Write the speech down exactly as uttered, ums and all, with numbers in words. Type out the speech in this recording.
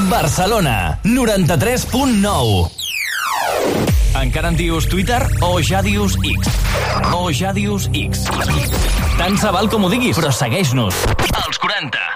Barcelona, noranta-tres punt nou. Encara en dius Twitter o ja dius X? O ja dius X? Tant se val com ho diguis, però segueix-nos. Els quaranta.